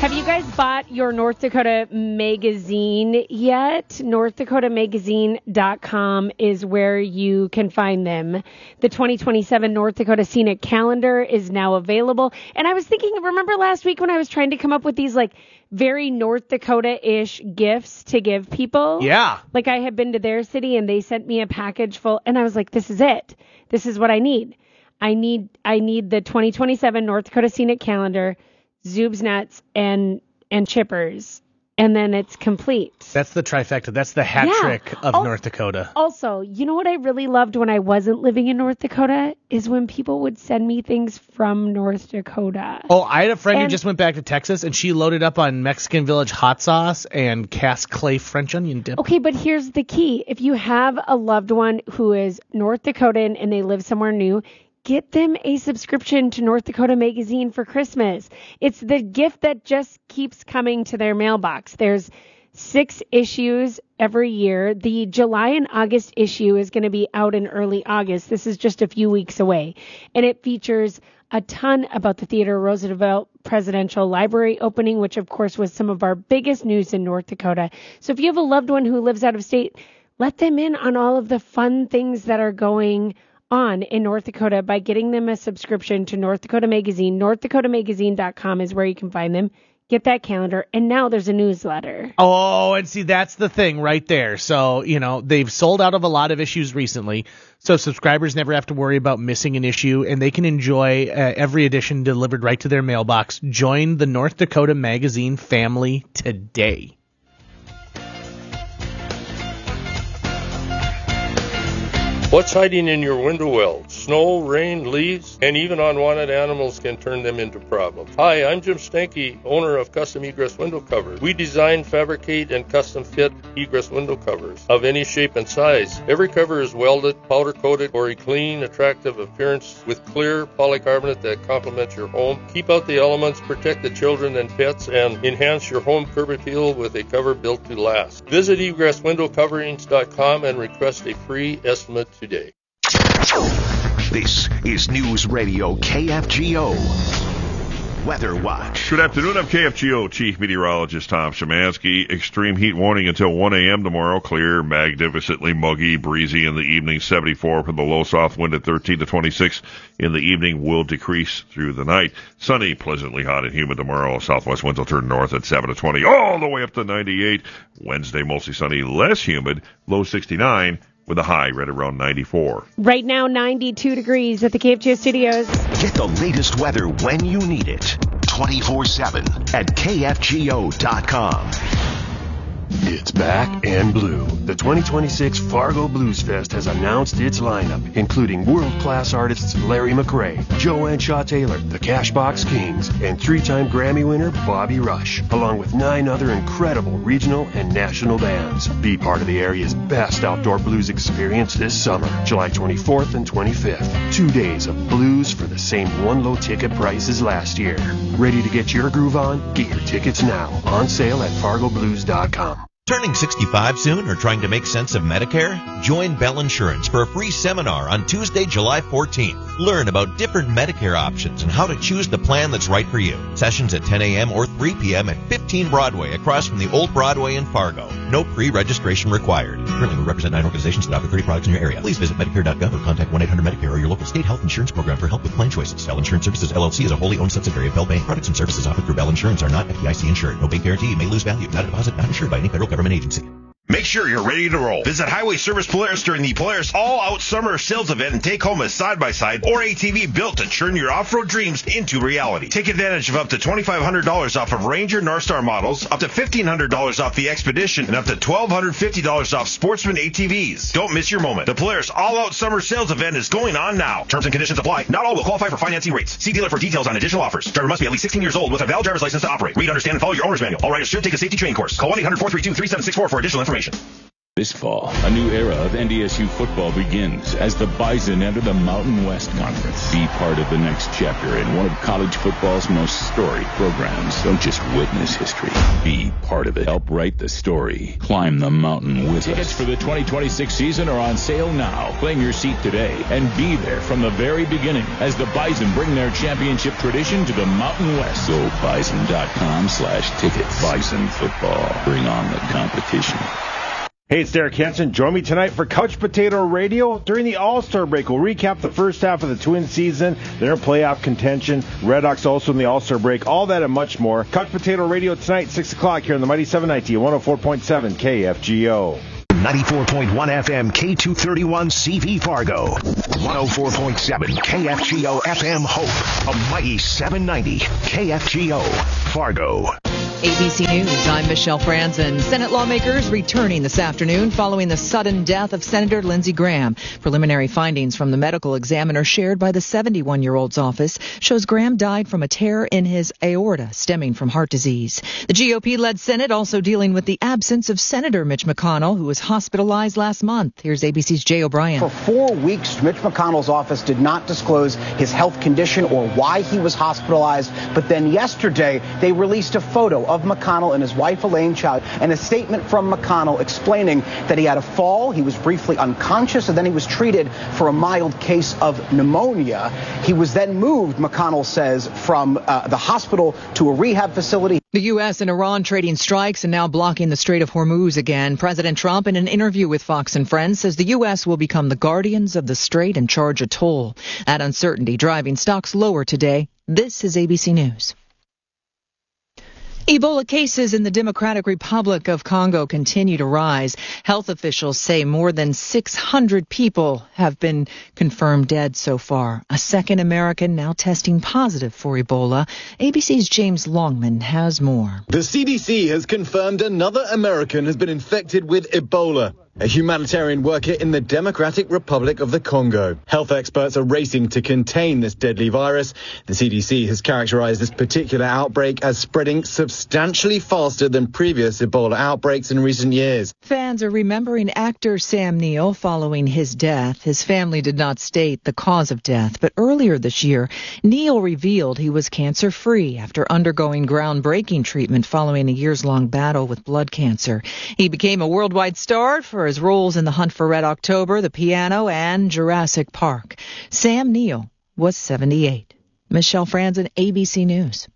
Have you guys bought your North Dakota magazine yet? NorthDakotaMagazine.com is where you can find them. The 2027 North Dakota Scenic Calendar is now available. And I was thinking, remember last week when I was trying to come up with these like very North Dakota-ish gifts to give people? Yeah. Like I had been to their city and they sent me a package full, and I was like, this is it. This is what I need. I need the 2027 North Dakota Scenic Calendar, Zoob's Nuts, and Chippers, and then it's complete. That's the trifecta. That's the hat trick of North Dakota. Also, you know what I really loved when I wasn't living in North Dakota is when people would send me things from North Dakota. Oh, I had a friend who just went back to Texas, and she loaded up on Mexican Village hot sauce and cast clay French onion dip. Okay, but here's the key. If you have a loved one who is North Dakotan and they live somewhere new, get them a subscription to North Dakota Magazine for Christmas. It's the gift that just keeps coming to their mailbox. There's 6 issues every year. The July and August issue is going to be out in early August. This is just a few weeks away. And it features a ton about the Theodore Roosevelt Presidential Library opening, which of course was some of our biggest news in North Dakota. So if you have a loved one who lives out of state, let them in on all of the fun things that are going on in North Dakota by getting them a subscription to North Dakota Magazine. NorthDakotaMagazine.com is where you can find them. Get that calendar. And now there's a newsletter. Oh, and see, that's the thing right there. So, they've sold out of a lot of issues recently. So subscribers never have to worry about missing an issue, and they can enjoy every edition delivered right to their mailbox. Join the North Dakota Magazine family today. What's hiding in your window well? Snow, rain, leaves, and even unwanted animals can turn them into problems. Hi, I'm Jim Stanky, owner of Custom Egress Window Covers. We design, fabricate, and custom fit egress window covers of any shape and size. Every cover is welded, powder coated for a clean, attractive appearance with clear polycarbonate that complements your home. Keep out the elements, protect the children and pets, and enhance your home curb appeal with a cover built to last. Visit egresswindowcoverings.com and request a free estimate today. This is News Radio KFGO Weather Watch. Good afternoon. I'm KFGO Chief Meteorologist Tom Szymanski. Extreme heat warning until 1 a.m. tomorrow. Clear, magnificently muggy, breezy in the evening. 74 for the low south wind at 13 to 26 in the evening will decrease through the night. Sunny, pleasantly hot and humid tomorrow. Southwest winds will turn north at 7 to 20 all the way up to 98. Wednesday, mostly sunny, less humid, low 69. With a high right around 94. Right now, 92 degrees at the KFGO studios. Get the latest weather when you need it. 24/7 at KFGO.com. It's back and blue. The 2026 Fargo Blues Fest has announced its lineup, including world-class artists Larry McRae, Joanne Shaw Taylor, the Cashbox Kings, and 3-time Grammy winner Bobby Rush, along with 9 other incredible regional and national bands. Be part of the area's best outdoor blues experience this summer, July 24th and 25th. 2 days of blues for the same one low ticket price as last year. Ready to get your groove on? Get your tickets now. On sale at FargoBlues.com. Turning 65 soon or trying to make sense of Medicare? Join Bell Insurance for a free seminar on Tuesday, July 14th. Learn about different Medicare options and how to choose the plan that's right for you. Sessions at 10 a.m. or 3 p.m. at 15 Broadway across from the Old Broadway in Fargo. No pre-registration required. Currently, we represent 9 organizations that offer 30 products in your area. Please visit Medicare.gov or contact 1-800-MEDICARE or your local state health insurance program for help with plan choices. Bell Insurance Services, LLC is a wholly owned subsidiary of Bell Bank. Products and services offered through Bell Insurance are not FDIC insured. No bank guarantee. You may lose value. Not a deposit. Not insured by any federal government agency. Make sure you're ready to roll. Visit Highway Service Polaris during the Polaris All-Out Summer Sales Event and take home a side-by-side or ATV built to turn your off-road dreams into reality. Take advantage of up to $2,500 off of Ranger Northstar models, up to $1,500 off the Expedition, and up to $1,250 off Sportsman ATVs. Don't miss your moment. The Polaris All-Out Summer Sales Event is going on now. Terms and conditions apply. Not all will qualify for financing rates. See dealer for details on additional offers. Driver must be at least 16 years old with a valid driver's license to operate. Read, understand, and follow your owner's manual. All riders should take a safety training course. Call 1-800-432-3764 for additional information. This fall, a new era of NDSU football begins as the Bison enter the Mountain West Conference. Be part of the next chapter in one of college football's most storied programs. Don't just witness history. Be part of it. Help write the story. Climb the mountain with us. Tickets for the 2026 season are on sale now. Claim your seat today and be there from the very beginning as the Bison bring their championship tradition to the Mountain West. Go bison.com/tickets. Bison football. Bring on the competition. Hey, it's Derek Henson. Join me tonight for Couch Potato Radio. During the All-Star break, we'll recap the first half of the Twins season, their playoff contention, Red Hawks also in the All-Star break, all that and much more. Couch Potato Radio tonight, 6 o'clock here on the Mighty 790 at 104.7 KFGO. 94.1 FM K231 CV Fargo. 104.7 KFGO FM Hope. A Mighty 790 KFGO Fargo. ABC News, I'm Michelle Franzen. Senate lawmakers returning this afternoon following the sudden death of Senator Lindsey Graham. Preliminary findings from the medical examiner shared by the 71-year-old's office shows Graham died from a tear in his aorta stemming from heart disease. The GOP-led Senate also dealing with the absence of Senator Mitch McConnell, who was hospitalized last month. Here's ABC's Jay O'Brien. For 4 weeks, Mitch McConnell's office did not disclose his health condition or why he was hospitalized. But then yesterday, they released a photo of McConnell and his wife Elaine Chao and a statement from McConnell explaining that he had a fall, he was briefly unconscious, and then he was treated for a mild case of pneumonia. He was then moved, McConnell says, from the hospital to a rehab facility. The U.S. and Iran trading strikes and now blocking the Strait of Hormuz again. President Trump, in an interview with Fox and Friends, says the U.S. will become the guardians of the strait and charge a toll. That uncertainty driving stocks lower today. This is ABC News. Ebola cases in the Democratic Republic of Congo continue to rise. Health officials say more than 600 people have been confirmed dead so far. A second American now testing positive for Ebola. ABC's James Longman has more. The CDC has confirmed another American has been infected with Ebola, a humanitarian worker in the Democratic Republic of the Congo. Health experts are racing to contain this deadly virus. The CDC has characterized this particular outbreak as spreading substantially faster than previous Ebola outbreaks in recent years. Fans are remembering actor Sam Neill following his death. His family did not state the cause of death, but earlier this year, Neill revealed he was cancer-free after undergoing groundbreaking treatment following a years-long battle with blood cancer. He became a worldwide star for his roles in The Hunt for Red October, The Piano, and Jurassic Park. Sam Neill was 78. Michelle Franzen, ABC News.